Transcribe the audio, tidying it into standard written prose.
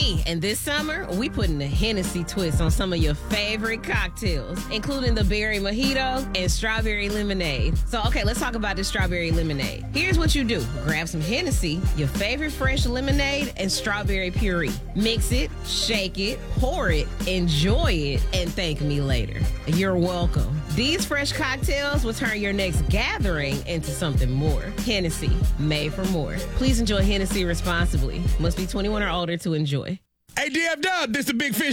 Hey, and this summer, we putting a Hennessy twist on some of your favorite cocktails, including the berry mojito and strawberry lemonade. So, okay, let's talk about this strawberry lemonade. Here's what you do. Grab some Hennessy, your favorite fresh lemonade, and strawberry puree. Mix it, shake it, pour it, enjoy it, and thank me later. You're welcome. These fresh cocktails will turn your next gathering into something more. Hennessy, made for more. Please enjoy Hennessy responsibly. Must be 21 or older to enjoy. Hey, DF Dub, this is the Big Fish